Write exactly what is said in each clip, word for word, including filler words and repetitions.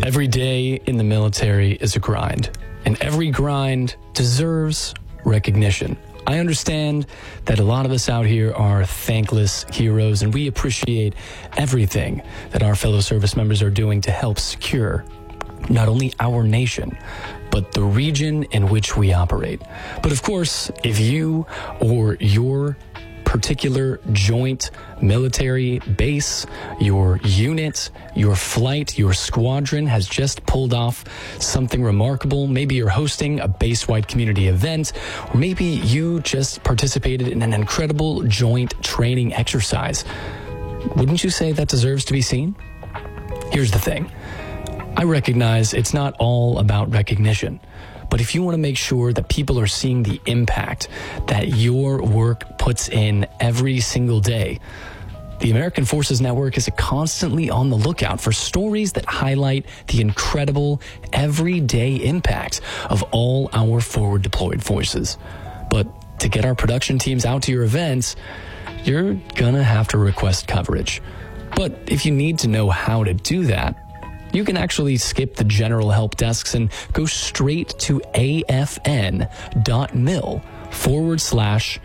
Every day in the military is a grind, and every grind deserves recognition. I understand that a lot of us out here are thankless heroes, and we appreciate everything that our fellow service members are doing to help secure not only our nation, but the region in which we operate. But of course, if you or your particular joint military base, your unit, your flight, your squadron has just pulled off something remarkable. Maybe you're hosting a base-wide community event, or maybe you just participated in an incredible joint training exercise. Wouldn't you say that deserves to be seen? Here's the thing. I recognize it's not all about recognition. But if you want to make sure that people are seeing the impact that your work puts in every single day, the American Forces Network is constantly on the lookout for stories that highlight the incredible everyday impact of all our forward deployed forces. But to get our production teams out to your events, you're gonna have to request coverage. But if you need to know how to do that, you can actually skip the general help desks and go straight to afn.mil forward slash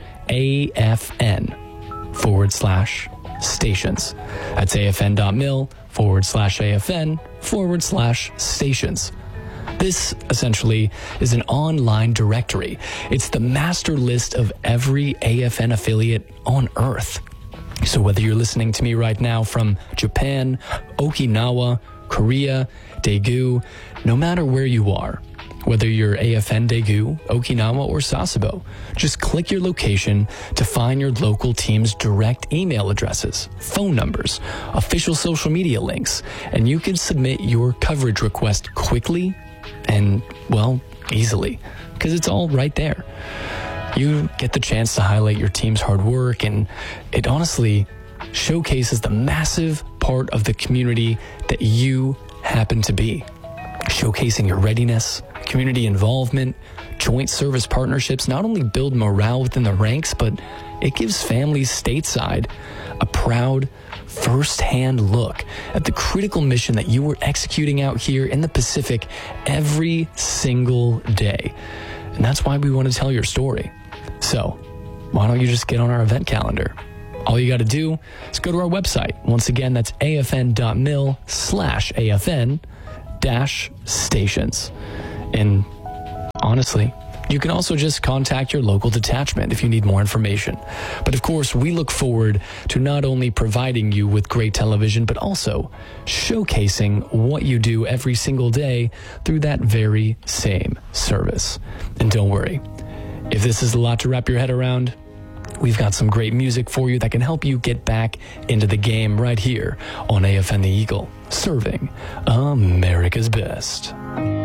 AFN forward slash stations. That's afn.mil forward slash AFN forward slash stations. This essentially is an online directory. It's the master list of every A F N affiliate on Earth. So whether you're listening to me right now from Japan, Okinawa, Korea, Daegu, no matter where you are, whether you're A F N Daegu, Okinawa, or Sasebo, just click your location to find your local team's direct email addresses, phone numbers, official social media links, and you can submit your coverage request quickly and, well, easily, because it's all right there. You get the chance to highlight your team's hard work, and it honestly showcases the massive part of the community that you happen to be. Showcasing your readiness, community involvement, joint service partnerships not only build morale within the ranks, but it gives families stateside a proud, first-hand look at the critical mission that you are executing out here in the Pacific every single day. And that's why we want to tell your story. So, why don't you just get on our event calendar? All you got to do is go to our website. Once again, that's afn.mil slash AFN dash stations. And honestly, you can also just contact your local detachment if you need more information. But of course, we look forward to not only providing you with great television, but also showcasing what you do every single day through that very same service. And don't worry, if this is a lot to wrap your head around, we've got some great music for you that can help you get back into the game right here on A F N The Eagle, serving America's best.